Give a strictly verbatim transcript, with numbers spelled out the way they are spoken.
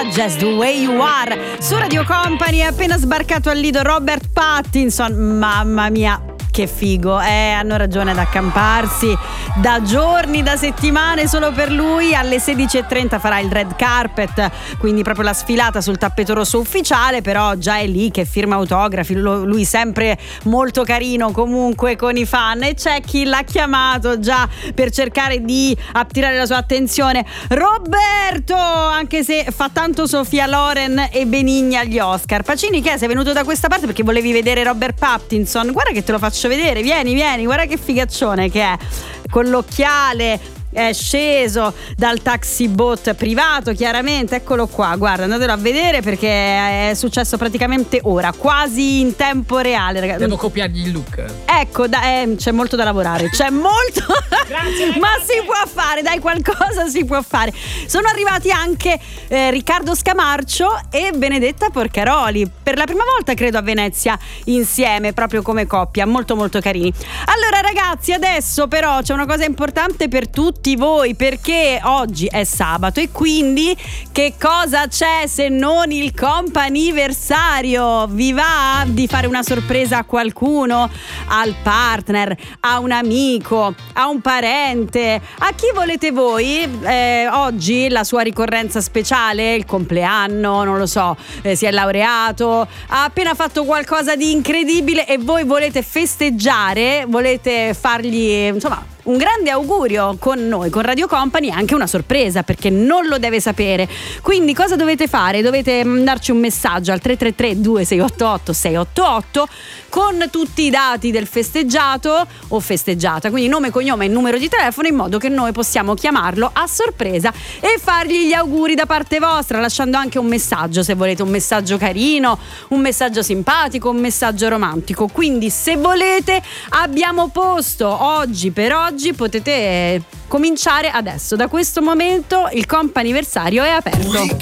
Just the Way You Are su Radio Company. È appena sbarcato al Lido Robert Pattinson, mamma mia che figo, eh, hanno ragione ad accamparsi da giorni, da settimane solo per lui. Alle sedici e trenta farà il red carpet, quindi proprio la sfilata sul tappeto rosso ufficiale, però già è lì che firma autografi, lui sempre molto carino comunque con i fan, e c'è chi l'ha chiamato già per cercare di attirare la sua attenzione, Roberto, anche se fa tanto Sofia Loren e Benigni agli Oscar. Pacini, che sei venuto da questa parte perché volevi vedere Robert Pattinson? Guarda che te lo faccio vedere, vieni vieni, guarda che figaccione che è, con l'occhiale, è sceso dal taxi boat privato, chiaramente, eccolo qua, guarda, andatelo a vedere perché è successo praticamente ora, quasi in tempo reale, ragazzi. Devo copiargli il look. Ecco, da, eh, c'è molto da lavorare, c'è molto Grazie, ma si può fare, dai, qualcosa si può fare. Sono arrivati anche eh, Riccardo Scamarcio e Benedetta Porcaroli, per la prima volta credo a Venezia insieme, proprio come coppia, molto molto carini. Allora ragazzi, adesso però c'è una cosa importante per tutti voi, perché oggi è sabato e quindi che cosa c'è se non il comp'anniversario? Vi va di fare una sorpresa a qualcuno, al partner, a un amico, a un parente, a chi volete voi? Eh, oggi la sua ricorrenza speciale, il compleanno, non lo so, eh, si è laureato, ha appena fatto qualcosa di incredibile e voi volete festeggiare, volete fargli, insomma, un grande augurio con noi, con Radio Company, e anche una sorpresa perché non lo deve sapere. Quindi cosa dovete fare? Dovete mandarci un messaggio al tre tre tre due sei otto otto sei otto otto con tutti i dati del festeggiato o festeggiata, quindi nome, cognome e numero di telefono, in modo che noi possiamo chiamarlo a sorpresa e fargli gli auguri da parte vostra, lasciando anche un messaggio, se volete, un messaggio carino, un messaggio simpatico, un messaggio romantico. Quindi se volete abbiamo posto oggi per oggi, potete cominciare adesso, da questo momento il comp'anniversario è aperto.